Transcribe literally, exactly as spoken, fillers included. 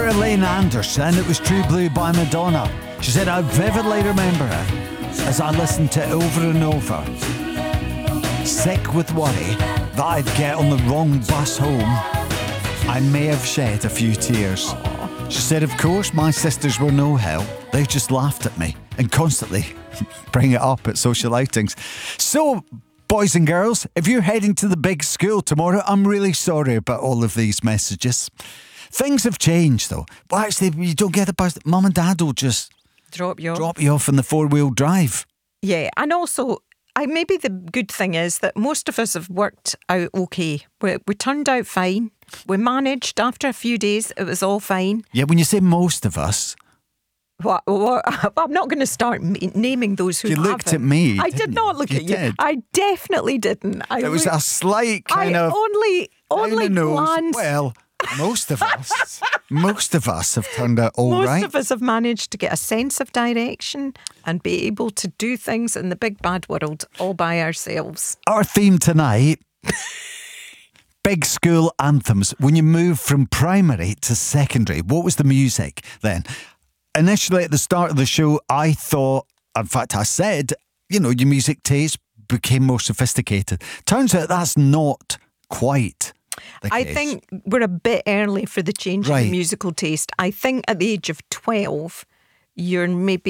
For Elaine Anderson, it was True Blue by Madonna. She said, I vividly remember it as I listened to it over and over. Sick with worry that I'd get on the wrong bus home, I may have shed a few tears. She said, of course, my sisters were no help. They just laughed at me and constantly bring it up at social outings. So, boys and girls, if you're heading to the big school tomorrow, I'm really sorry about all of these messages. Things have changed, though. Well, actually, you don't get the bus. Mum and Dad will just drop you off. drop you off in the four-wheel drive. Yeah, and also, I maybe the good thing is that most of us have worked out okay. We, we turned out fine. We managed. After a few days, it was all fine. Yeah, when you say most of us... What, what, I'm not going to start m- naming those who You haven't. looked at me, I didn't did not look you? at you. You did. I definitely didn't. I It was looked, a slight kind I of... only, only kind of nose. glanced. Well, most of us, most of us have turned out all Most right. of us have managed to get a sense of direction and be able to do things in the big bad world all by ourselves. Our theme tonight, big school anthems. When you move from primary to secondary, what was the music then? Initially at the start of the show, I thought, in fact I said, you know, your music taste became more sophisticated. Turns out that's not quite the I case. think we're a bit early for the change Right. in musical taste. I think at the age of twelve, you're maybe